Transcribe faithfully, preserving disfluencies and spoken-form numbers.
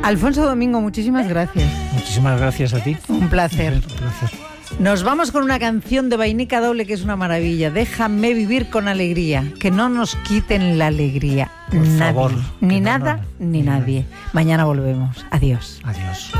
Alfonso Domingo, muchísimas gracias. Muchísimas gracias a ti. Un placer. Un placer. Nos vamos con una canción de Vainica Doble que es una maravilla. Déjame vivir con alegría, que no nos quiten la alegría. Por nadie, favor. ni no, nada, no, no. ni nadie. Mañana volvemos. Adiós. Adiós.